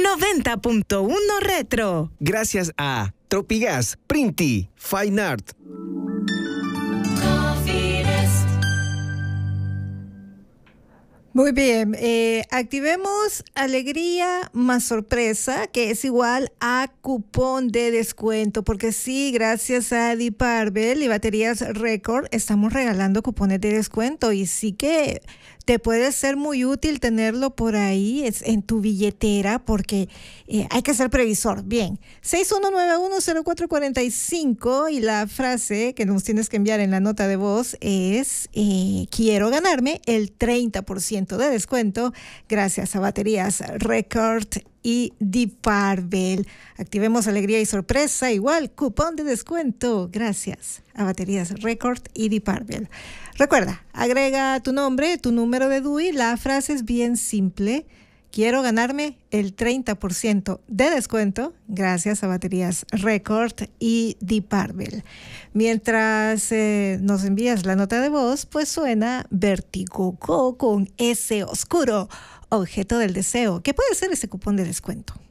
90.1 Retro. Gracias a Tropigas, Printi, Fine Art. Muy bien, activemos alegría más sorpresa, que es igual a cupón de descuento, porque sí, gracias a Diparbel y Baterías Record estamos regalando cupones de descuento y sí que te puede ser muy útil tenerlo por ahí en tu billetera, porque hay que ser previsor. Bien, 61910445 y la frase que nos tienes que enviar en la nota de voz es quiero ganarme el 30% de descuento gracias a Baterías Record y Diparbel. Activemos alegría y sorpresa, igual cupón de descuento gracias a Baterías Record y Diparbel. Recuerda, agrega tu nombre, tu número de DUI, la frase es bien simple. Quiero ganarme el 30% de descuento gracias a Baterías Record y Diparbel. Mientras nos envías la nota de voz, pues suena Vertigo Go con ese oscuro objeto del deseo. ¿Qué puede ser ese cupón de descuento?